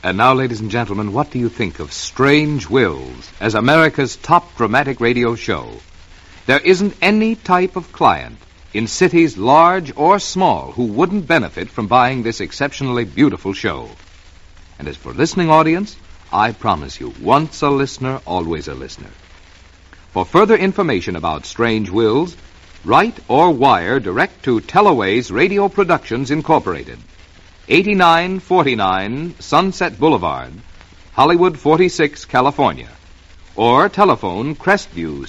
And now, ladies and gentlemen, what do you think of Strange Wills as America's top dramatic radio show? There isn't any type of client in cities large or small who wouldn't benefit from buying this exceptionally beautiful show. And as for listening audience, I promise you, once a listener, always a listener. For further information about Strange Wills, write or wire direct to Teloways Radio Productions, Incorporated, 8949 Sunset Boulevard, Hollywood 46, California. Or telephone Crestview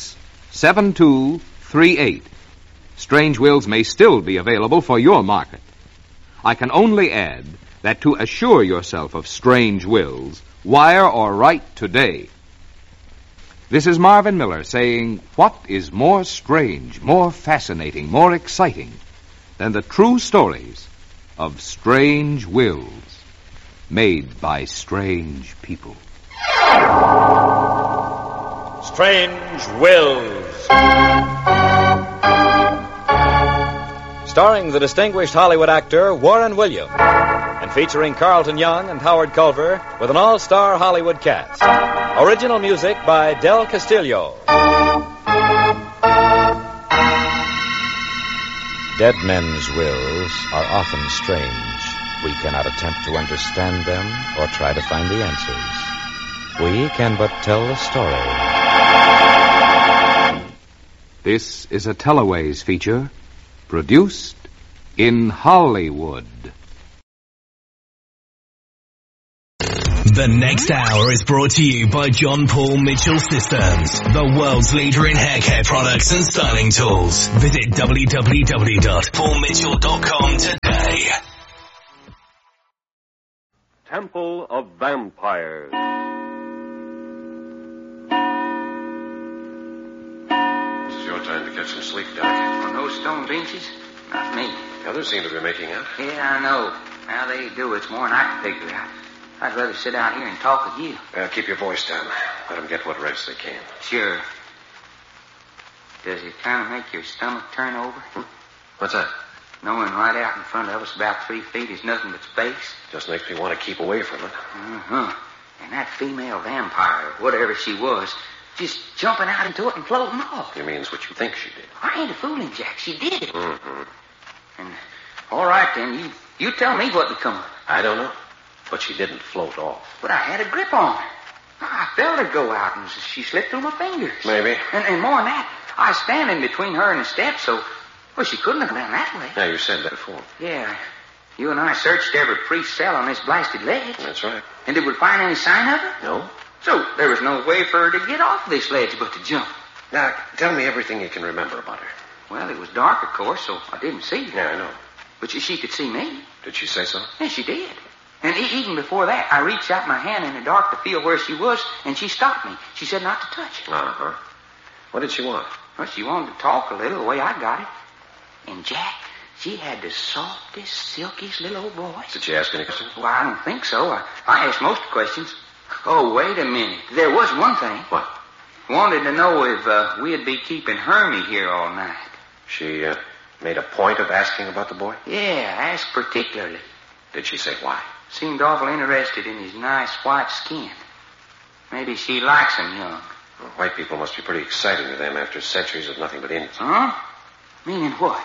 67238. Strange Wills may still be available for your market. I can only add that to assure yourself of Strange Wills, wire or write today. This is Marvin Miller saying, what is more strange, more fascinating, more exciting than the true stories of Strange Wills made by strange people? Strange Wills. Starring the distinguished Hollywood actor Warren Williams, and featuring Carlton Young and Howard Culver with an all-star Hollywood cast. Original music by Del Castillo. Dead men's wills are often strange. We cannot attempt to understand them or try to find the answers. We can but tell the story. This is a Teloways feature, produced in Hollywood. The next hour is brought to you by John Paul Mitchell Systems, the world's leader in hair care products and styling tools. Visit www.paulmitchell.com today. Temple of Vampires. This is your time to get some sleep, Doc. On those stone benches? Not me. The others seem to be making out. Yeah, I know. How they do it's more than I can figure out. I'd rather sit out here and talk with you. Keep your voice down. Let them get what rest they can. Sure. Does it kind of make your stomach turn over? What's that? Knowing right out in front of us about 3 feet is nothing but space? Just makes me want to keep away from it. Uh-huh. And that female vampire, whatever she was, just jumping out into it and floating off. You mean it's what you think she did? I ain't a fooling, Jack. She did it. Mm-hmm. And all right, then, you tell me what become of her. I don't know. But she didn't float off. But I had a grip on her. I felt her go out, and she slipped through my fingers. Maybe. And more than that, I was standing between her and the steps, so, well, she couldn't have gone that way. Yeah, you said that before. Yeah. You and I searched every priest's cell on this blasted ledge. That's right. And did we find any sign of her? No. So there was no way for her to get off this ledge but to jump. Now, tell me everything you can remember about her. Well, it was dark, of course, so I didn't see her. Yeah, I know. But she could see me. Did she say so? Yeah, she did. And even before that, I reached out my hand in the dark to feel where she was, and she stopped me. She said not to touch her. Uh-huh. What did she want? Well, she wanted to talk a little, the way I got it. And, Jack, she had the softest, silkiest little old voice. Did she ask any questions? Well, I don't think so. I asked most questions. Oh, wait a minute. There was one thing. What? Wanted to know if we'd be keeping Hermie here all night. She made a point of asking about the boy? Yeah, asked particularly. Did she say why? Seemed awful interested in his nice white skin. Maybe she likes him young. Well, white people must be pretty exciting to them after centuries of nothing but Indians. Huh? Meaning what?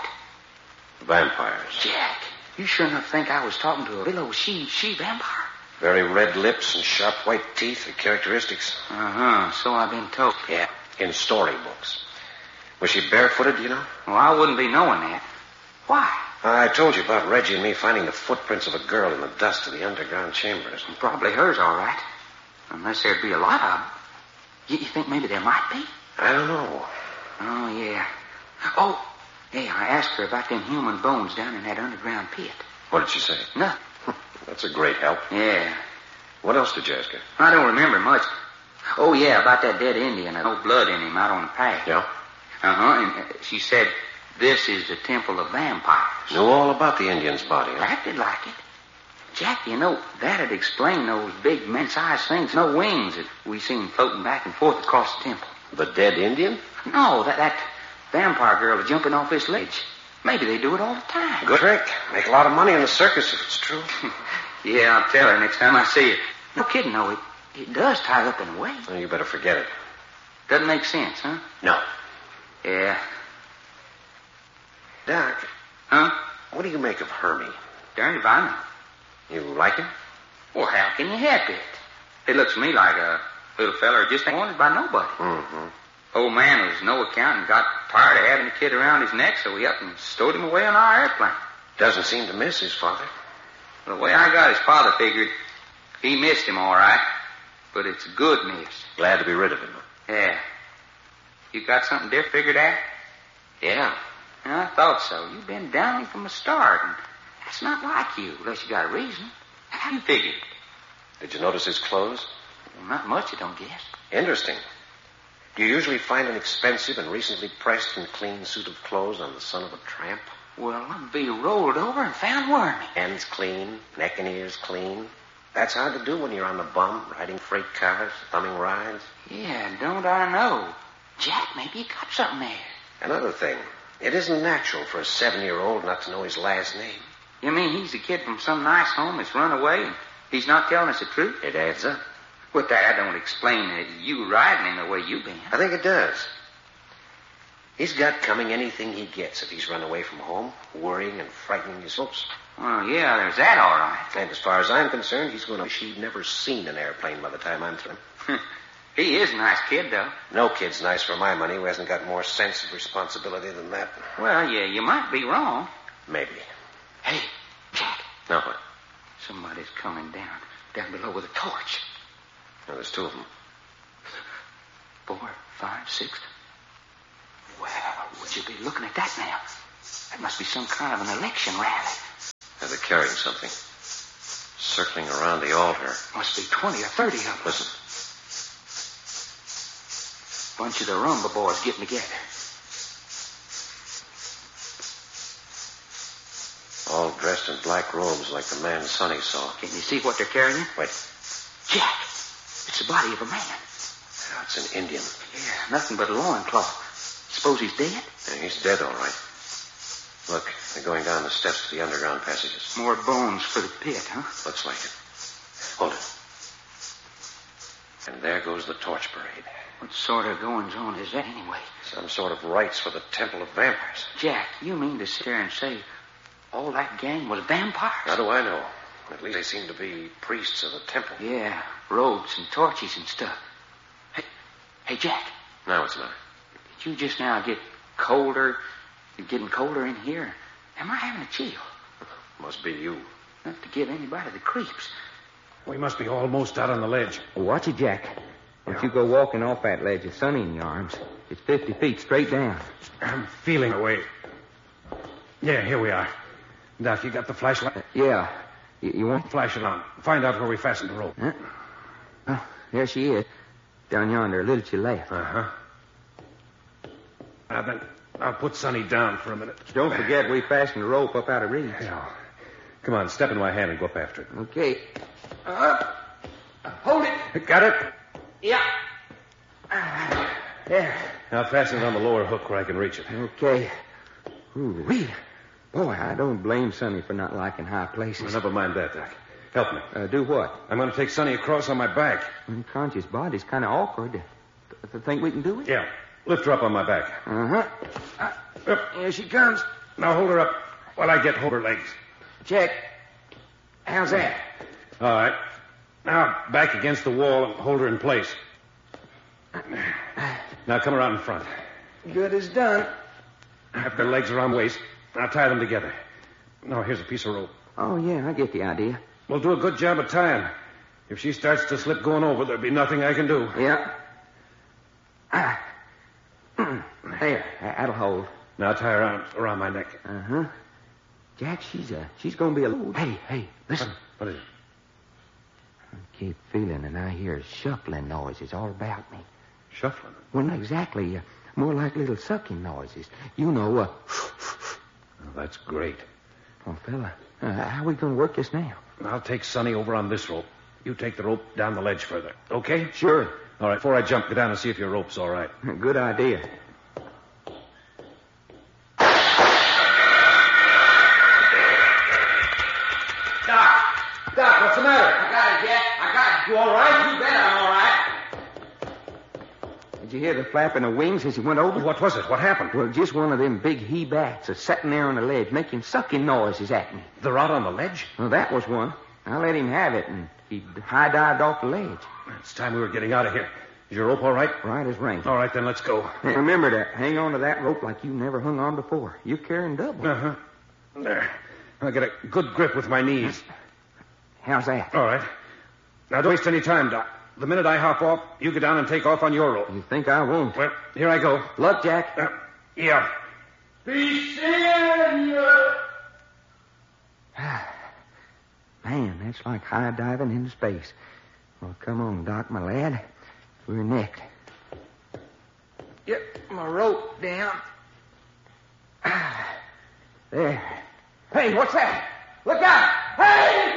Vampires. Jack, you sure enough think I was talking to a little she vampire? Very red lips and sharp white teeth are characteristics. Uh-huh, so I've been told. Yeah, in storybooks. Was she barefooted, do you know? Well, I wouldn't be knowing that. Why? I told you about Reggie and me finding the footprints of a girl in the dust of the underground chambers. Probably hers, all right. Unless there'd be a lot of them. You think maybe there might be? I don't know. Oh, yeah. Oh, yeah, I asked her about them human bones down in that underground pit. What did she say? Nothing. That's a great help. Yeah. What else did you ask her? I don't remember much. Oh, yeah, about that dead Indian. No blood in him out on the path. Yeah? Uh-huh, and she said, this is the Temple of Vampires. Knew all about the Indian's body, huh? Acted like it. Jack, you know, that'd explain those big, immense-sized things, no wings that we seen floating back and forth across the temple. The dead Indian? No, that vampire girl jumping off this ledge. Maybe they do it all the time. Good trick. Make a lot of money in the circus if it's true. Yeah, I'll tell her next time I see her. No kidding, though. It does tie up in a way. Well, you better forget it. Doesn't make sense, huh? No. Yeah. Doc, Huh? what do you make of Hermie? Darn if I know. You like him? Well, how can you help it? It looks to me like a little fella who just ain't wanted by nobody. Mm-hmm. Old man was no account and got tired of having the kid around his neck, so he up and stowed him away on our airplane. Doesn't seem to miss his father. The way I got his father figured, he missed him all right, but it's a good miss. Glad to be rid of him. Yeah. You got something different figured out? Yeah. I thought so. You've been down him from the start, and that's not like you, unless you got a reason. How you figured? Did you notice his clothes? Well, not much, I don't guess. Interesting. Do you usually find an expensive and recently pressed and clean suit of clothes on the son of a tramp? Well, I'd be rolled over and found wormy. Hands clean, neck and ears clean. That's hard to do when you're on the bum, riding freight cars, thumbing rides. Yeah, don't I know. Jack, maybe you got something there. Another thing, it isn't natural for a 7-year-old not to know his last name. You mean he's a kid from some nice home that's run away and he's not telling us the truth? It adds up. But that don't explain you riding him the way you been. I think it does. He's got coming anything he gets if he's run away from home, worrying and frightening his folks. Well, yeah, there's that all right. And as far as I'm concerned, he's going to wish he'd never seen an airplane by the time I'm through. He is a nice kid, though. No kid's nice for my money who hasn't got more sense of responsibility than that. Well, yeah, you might be wrong. Maybe. Hey, Jack. Now what? Somebody's coming down below with a torch. Now, there's 2 of them. 4, 5, 6. Well, would you be looking at that now? That must be some kind of an election rally. Now, they're carrying something. Circling around the altar. Must be 20 or 30 of them. Listen. Bunch of the rumba boys getting together. All dressed in black robes like the man Sonny saw. Can you see what they're carrying? Wait. Jack, it's the body of a man. Oh, it's an Indian. Yeah, nothing but a loincloth. Suppose he's dead? Yeah, he's dead, all right. Look, they're going down the steps to the underground passages. More bones for the pit, huh? Looks like it. Hold it. And there goes the torch parade. What sort of goings-on is that anyway? Some sort of rites for the Temple of Vampires. Jack, you mean to sit there and say all that gang was vampires? How do I know? At least they seem to be priests of the temple. Yeah, robes and torches and stuff. Hey, Jack. Now what's the matter? Did you just now get colder? You're getting colder in here? Am I having a chill? Must be you. Not to give anybody the creeps. We must be almost out on the ledge. Watch it, Jack. If you go walking off that ledge with Sonny in your arms, it's 50 feet straight down. I'm feeling the way. Yeah, here we are. Doc, you got the flashlight? Yeah. You want? Flash it on. Find out where we fastened the rope. Huh? Oh, there she is. Down yonder, a little to your left. Uh-huh. Now then, I'll put Sonny down for a minute. Don't forget we fastened the rope up out of reach. Yeah. Come on, step in my hand and go up after it. Okay. Hold it. Got it? Yeah. There. Now fasten it on the lower hook where I can reach it. Okay. Ooh-wee. Boy, I don't blame Sonny for not liking high places. Well, never mind that, Doc. Help me. Do what? I'm going to take Sonny across on my back. Unconscious body's kind of awkward. Think we can do it? Yeah. Lift her up on my back. Uh-huh. Here she comes. Now hold her up while I get hold of her legs. Jack, how's that? All right. Now back against the wall and hold her in place. Now come around in front. Good as done. Wrap their legs around waist. Now tie them together. Now here's a piece of rope. Oh, yeah, I get the idea. We'll do a good job of tying. If she starts to slip going over, there'll be nothing I can do. Yeah. There, that'll hold. Now tie her around my neck. Uh-huh. Jack, she's going to be a load. Hey, listen. What is it? I keep feeling and I hear shuffling noises all about me. Shuffling? Well, not exactly. More like little sucking noises. You know, Oh, that's great. Oh, fella, how are we going to work this now? I'll take Sonny over on this rope. You take the rope down the ledge further. Okay? Sure. All right, before I jump, go down and see if your rope's all right. Good idea. Doc, what's the matter? I got it, Jack. I got it. You all right? You bet I'm all right. Did you hear the flapping of wings as he went over? What was it? What happened? Well, just one of them big he-bats that's sitting there on the ledge making sucking noises at me. They're out on the ledge? Well, that was one. I let him have it, and he high-dived off the ledge. It's time we were getting out of here. Is your rope all right? Right as rain. All right, then let's go. Hey, remember to hang on to that rope like you never hung on before. You're carrying double. Uh-huh. There. I'll get a good grip with my knees. How's that? All right. Now, don't waste any time, Doc. The minute I hop off, you get down and take off on your rope. You think I won't? Well, here I go. Luck, Jack. Yeah. Be seeing you. Man, that's like high diving into space. Well, come on, Doc, my lad. We're necked. Get my rope down. There. Hey, what's that? Look out! Hey,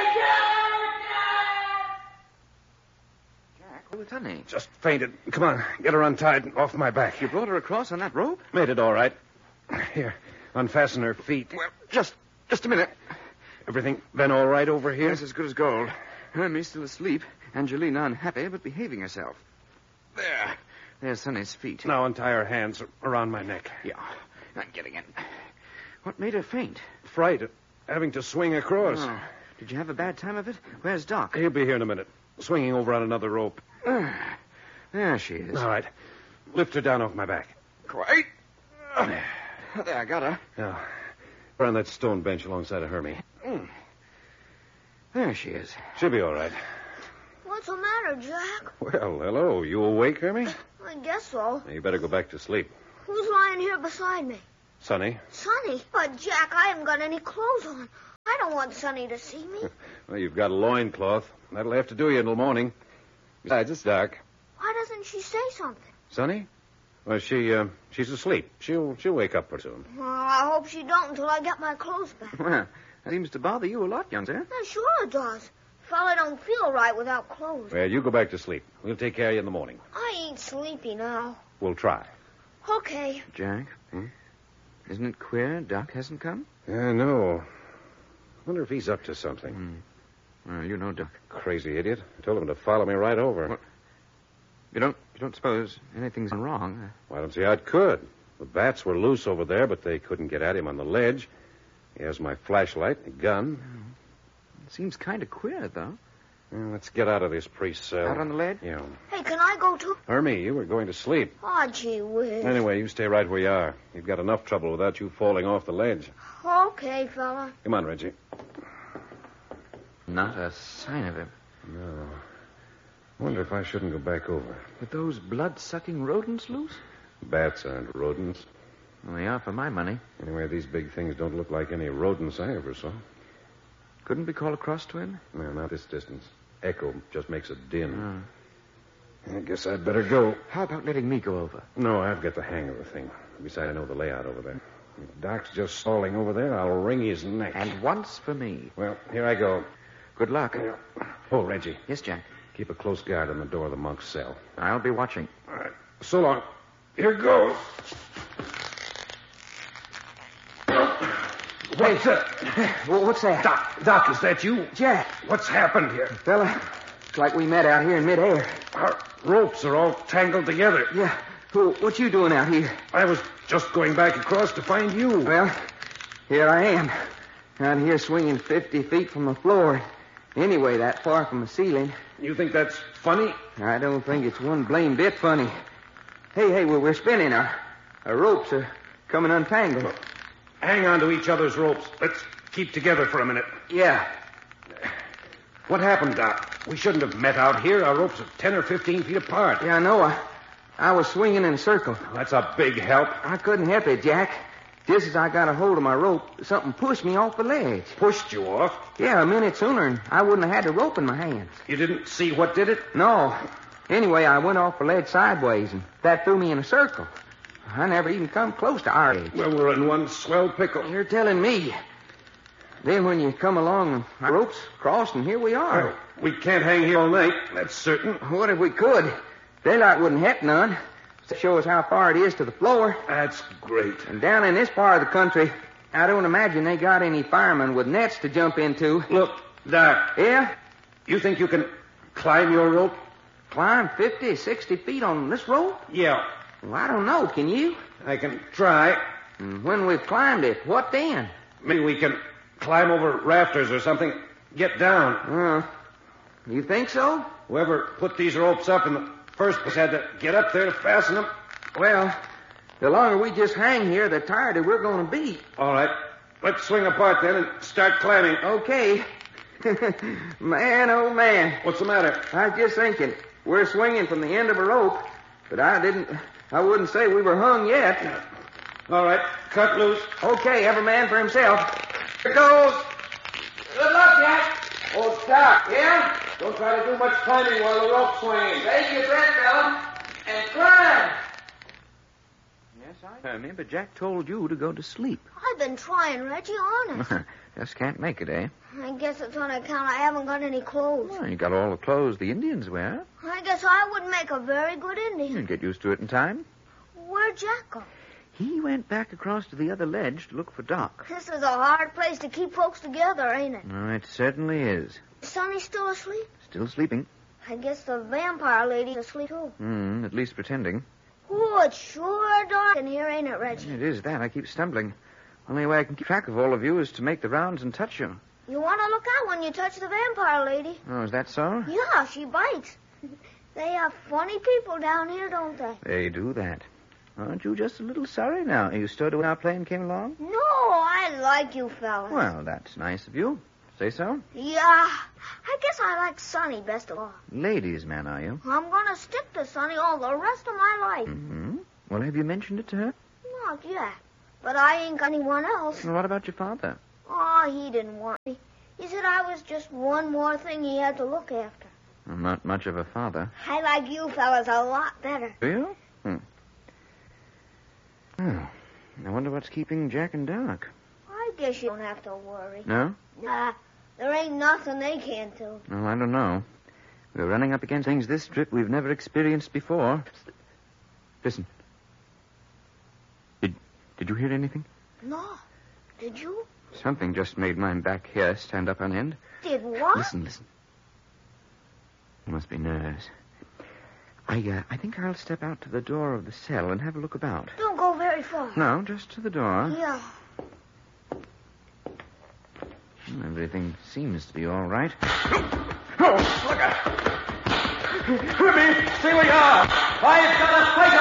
Jack, what was honey? Just fainted. Come on, get her untied off my back. You brought her across on that rope? Made it all right. Here, unfasten her feet. Well, just a minute. Everything been all right over here? Yes, as good as gold. Hermie's still asleep. Angelina unhappy, but behaving herself. There. There's Sonny's feet. Now untie her hands around my neck. Yeah, I'm getting it. What made her faint? Fright at having to swing across. Oh. Did you have a bad time of it? Where's Doc? He'll be here in a minute. Swinging over on another rope. There she is. All right. Lift her down off my back. Quite. There, I got her. Now, put her on that stone bench alongside of Hermie. There she is. She'll be all right. What's the matter, Jack? Well, hello. You awake, Hermie? I guess so. You better go back to sleep. Who's lying here beside me? Sonny? Sonny? But, Jack, I haven't got any clothes on. I don't want Sonny to see me. Well, you've got a loincloth. That'll have to do you until morning. Besides, it's dark. Why doesn't she say something? Sonny? Well, she's asleep. She'll wake up pretty soon. Well, I hope she don't until I get my clothes back. Well, that seems to bother you a lot, young sir. Yeah, sure it does. Fella don't feel right without clothes. Well, you go back to sleep. We'll take care of you in the morning. I ain't sleepy now. We'll try. Okay. Jack? Isn't it queer Doc hasn't come? Yeah, no. Wonder if he's up to something. Well, you know Doc. Crazy idiot. I told him to follow me right over. What? You don't suppose anything's gone wrong? Well, I don't see how it could. The bats were loose over there, but they couldn't get at him on the ledge. He has my flashlight and a gun. It seems kind of queer, though. Well, let's get out of this priest cell. Out on the ledge? Yeah. Hey, can I go too? Hermie, you were going to sleep. Oh, gee whiz. Anyway, you stay right where you are. You've got enough trouble without you falling off the ledge. Okay, fella. Come on, Reggie. Not a sign of him. No. Wonder if I shouldn't go back over. With those blood-sucking rodents loose? Bats aren't rodents. Well, they are for my money. Anyway, these big things don't look like any rodents I ever saw. Couldn't we call across to him? No, not this distance. Echo just makes a din. I guess I'd better go. How about letting me go over? No, I've got the hang of the thing. Besides, I know the layout over there. If Doc's just stalling over there, I'll wring his neck. And once for me. Well, here I go. Good luck. Oh, Reggie. Yes, Jack. Keep a close guard on the door of the monk's cell. I'll be watching. All right. So long. Here goes. What's that? What's that? Doc, is that you? Jack. What's happened here? Fella, it's like we met out here in midair. Our ropes are all tangled together. Yeah. What you doing out here? I was just going back across to find you. Well, here I am. Out here swinging 50 feet from the floor. Anyway, that far from the ceiling. You think that's funny? I don't think it's one blame bit funny. Hey, we're spinning. Our ropes are coming untangled. Hang on to each other's ropes. Let's keep together for a minute. Yeah. What happened, Doc? We shouldn't have met out here. Our ropes are 10 or 15 feet apart. Yeah, I know. I was swinging in a circle. That's a big help. I couldn't help it, Jack. Just as I got a hold of my rope, something pushed me off the ledge. Pushed you off? Yeah, a minute sooner, and I wouldn't have had the rope in my hands. You didn't see what did it? No. Anyway, I went off the ledge sideways, and that threw me in a circle. I never even come close to our edge. Well, we're in one swell pickle. You're telling me. Then when you come along, our ropes crossed, and here we are. Well, we can't hang here all night, that's certain. What if we could? Daylight wouldn't help none. To show us how far it is to the floor. That's great. And down in this part of the country, I don't imagine they got any firemen with nets to jump into. Look, Doc, Yeah? you think you can climb your rope? Climb 50, 60 feet on this rope? Yeah. Well, I don't know. Can you? I can try. And when we've climbed it, what then? Maybe we can climb over rafters or something. Get down. You think so? Whoever put these ropes up in the first place had to get up there to fasten them. Well, the longer we just hang here, the tireder we're going to be. All right. Let's swing apart then and start climbing. Okay. Man, oh, man. What's the matter? I was just thinking. We're swinging from the end of a rope, but I wouldn't say we were hung yet. All right. Cut loose. Okay, every man for himself. Here goes. Good luck, Jack. Oh, stop. Yeah? Don't try to do much climbing while the rope's swinging. Take your breath, fella, and climb. Yes, I heard me, but Jack told you to go to sleep. I've been trying, Reggie, honest. Just can't make it, eh? I guess it's on account I haven't got any clothes. Well, you got all the clothes the Indians wear. I guess I would make a very good Indian. You'll get used to it in time. Where'd Jack go? He went back across to the other ledge to look for Doc. This is a hard place to keep folks together, ain't it? Oh, it certainly is. Sonny's still asleep? Still sleeping. I guess the vampire lady's asleep, too. At least pretending. Oh, it's sure dark in here, ain't it, Reggie? It is that. I keep stumbling. Only way I can keep track of all of you is to make the rounds and touch you. You want to look out when you touch the vampire lady. Oh, is that so? Yeah, she bites. They are funny people down here, don't they? They do that. Aren't you just a little sorry now? You stood when our plane came along? No, I like you fellas. Well, that's nice of you. Say so? Yeah, I guess I like Sonny best of all. Ladies' man, are you? I'm going to stick to Sonny all the rest of my life. Mm-hmm. Well, have you mentioned it to her? Not yet, but I ain't got anyone else. And what about your father? Oh, he didn't want me. He said I was just one more thing he had to look after. Well, not much of a father. I like you fellas a lot better. Do you? Oh, I wonder what's keeping Jack and Doc. I guess you don't have to worry. No? Nah, there ain't nothing they can't do. Oh, I don't know. We're running up against things this trip we've never experienced before. Listen. Did you hear anything? No. Did you? Something just made my back hair stand up on end. Did what? Listen. It must be nerves. I think I'll step out to the door of the cell and have a look about. Don't go very far. No, just to the door. Yeah. Everything seems to be all right. Oh, look out. Ruby, stay where you are. I've got a fighter.